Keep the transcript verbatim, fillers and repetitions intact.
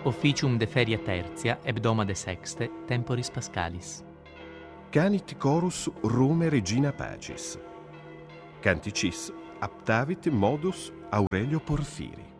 Officium de feria tertia, hebdomade sexte, temporis pascalis. Canit chorus Rome regina pacis. Canticis aptavit modus Aurelio Porfiri.